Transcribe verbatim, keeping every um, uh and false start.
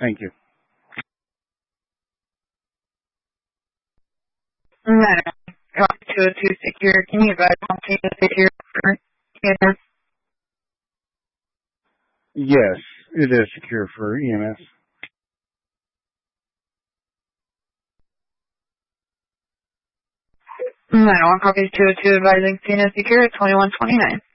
Thank you. nine two oh two secure. Can you advise on T secure for E M S? Yes, it is secure for E M S. nine one copies two oh two advising C N S secure at twenty-one twenty-nine.